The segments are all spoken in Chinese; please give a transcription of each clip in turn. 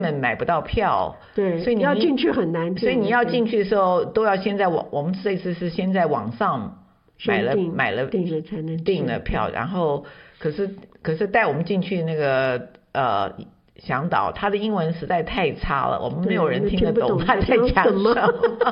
买不到票， 对， 所以你要进去很难， 所以你要进去的时候都要先在我们这次是先在网上买了订了才能订了票，然后可是带我们进去那个向导，他的英文实在太差了，我们没有人听得懂他在讲什么。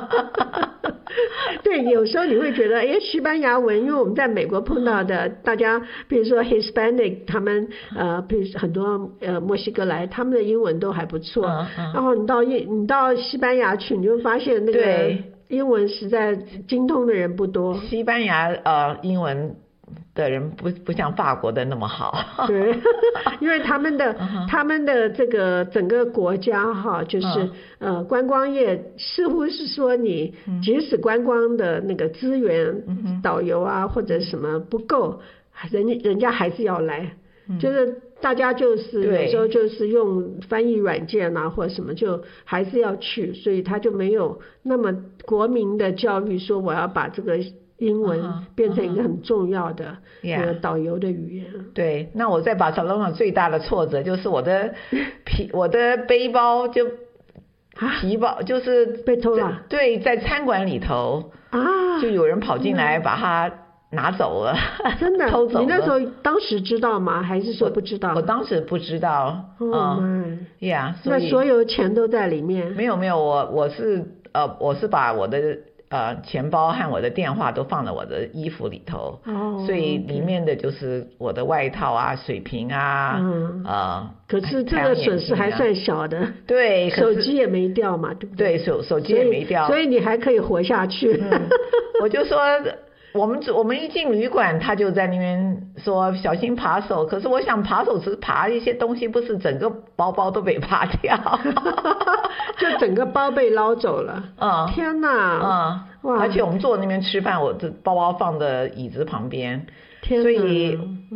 对，有时候你会觉得，西班牙文，因为我们在美国碰到的，大家比如说 Hispanic， 他们比如很多墨西哥来，他们的英文都还不错。然后你到西班牙去，你就发现那个英文实在精通的人不多。 西班牙英文的人不像法国的那么好。 对，因为他们的这个整个国家哈，就是观光业似乎是说你即使观光的那个资源，导游啊或者什么不够，人家还是要来，就是大家就是有时候就是用翻译软件啊或者什么，就还是要去，所以他就没有那么国民的教育说我要把这个英文变成一个很重要的这个导游的语言。 对，那我在巴塞罗那最大的挫折就是我的背包就皮包就是被偷了。 对，在餐馆里头就有人跑进来把它拿走了。 真的？ 偷走了。 你那时候当时知道吗？还是说不知道？ 我当时不知道。 那所有钱都在里面？ 没有，我是把我的钱包和我的电话都放在我的衣服里头，所以里面的就是我的外套啊、水瓶啊， 可是这个损失还算小的， 对， 手机也没掉嘛，对不对？ 对，手机也没掉， 所以你还可以活下去。 我就说。我们一进旅馆，他就在那边说小心扒手。可是我想扒手只是扒一些东西，不是整个包包都被扒掉。 就整个包被捞走了。天哪！ 哇！而且我们坐那边吃饭，我的包包放在椅子旁边。 天哪！ 所以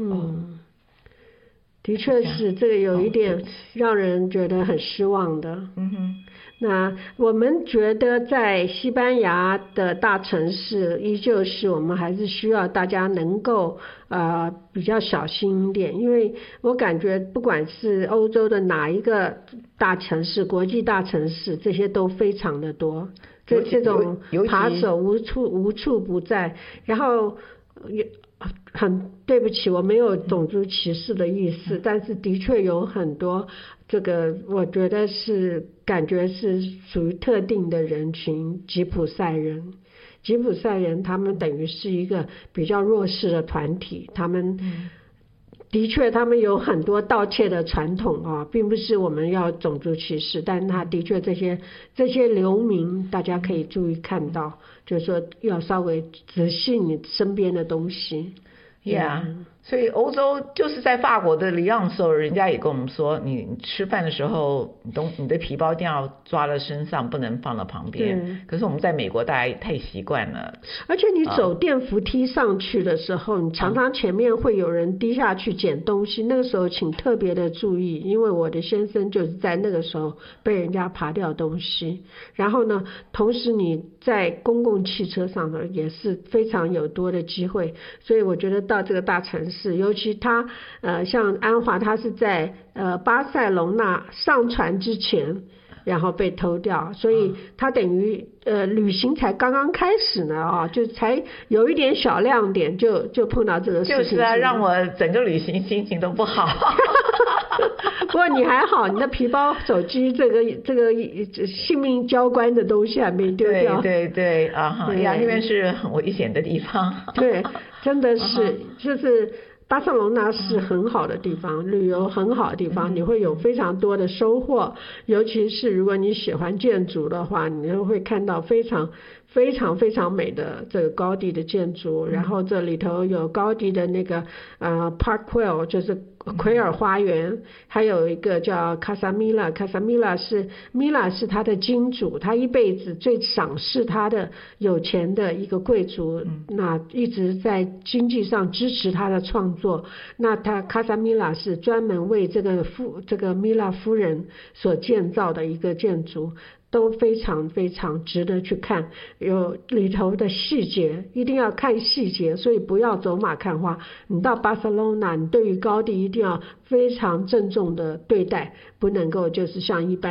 的确是这个有一点让人觉得很失望的。那我们觉得在西班牙的大城市，依旧是我们还是需要大家能够比较小心一点，因为我感觉不管是欧洲的哪一个大城市、国际大城市，这些都非常的多，这种扒手无处不在，然后很对不起，我没有种族歧视的意思，但是的确有很多这个我觉得是感觉是属于特定的人群，吉普赛人他们等于是一个比较弱势的团体，他们的确他们有很多盗窃的传统并不是我们要种族歧视，但他的确这些流民大家可以注意看到，就是说要稍微仔细你身边的东西。 所以欧洲就是在法国的里昂的时候，人家也跟我们说，你吃饭的时候你的皮包一定要抓在身上，不能放到旁边。可是我们在美国大家太习惯了， 而且你走电扶梯上去的时候，你常常前面会有人低下去捡东西，那个时候请特别的注意，因为我的先生就是在那个时候被人家扒掉东西。然后呢，同时你在公共汽车上呢也是非常有多的机会，所以我觉得到这个大城市，尤其他像安华，他是在巴塞隆纳上船之前然后被偷掉，所以他等于旅行才刚刚开始呢就才有一点小亮点就碰到这个事情。 就是让我整个旅行心情都不好。 不过你还好，你的皮包、手机这个性命交关的东西还没丢掉。 对那边是很危险的地方。 对，真的是就是巴塞隆纳是很好的地方，旅游很好的地方，你会有非常多的收获，尤其是如果你喜欢建筑的话，你会看到非常美的这个高地的建筑，然后这里头有高地的那个Park Quayle 就是奎尔花园，还有一个叫卡萨米拉是他的金主，他一辈子最赏识他的有钱的一个贵族，那一直在经济上支持他的创作。那他卡萨米拉是专门为这个米拉夫人所建造的一个建筑，都非常值得去看，有里头的细节，一定要看细节，所以不要走马看花。你到巴塞隆纳，你对于高地一定要非常郑重的对待，不能够就是像一般